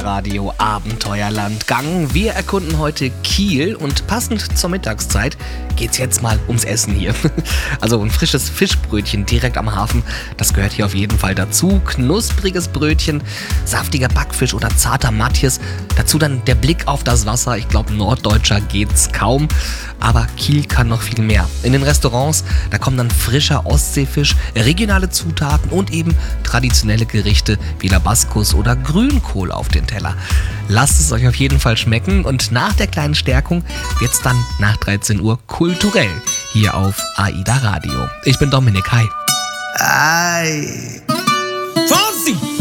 Radio Abenteuerlandgang. Wir erkunden heute Kiel und passend zur Mittagszeit geht's jetzt mal ums Essen hier. Also ein frisches Fischbrötchen direkt am Hafen, das gehört hier auf jeden Fall dazu. Knuspriges Brötchen, saftiger Backfisch oder zarter Matjes. Dazu dann der Blick auf das Wasser. Ich glaube, norddeutscher geht's kaum. Aber Kiel kann noch viel mehr. In den Restaurants, da kommen dann frischer Ostseefisch, regionale Zutaten und eben traditionelle Gerichte wie Labaskus oder Grünkohl auf den Teller. Lasst es euch auf jeden Fall schmecken und nach der kleinen Stärkung wird's dann nach 13 Uhr kulturell hier auf AIDA Radio. Ich bin Dominik, hi. Ei. Fonsi!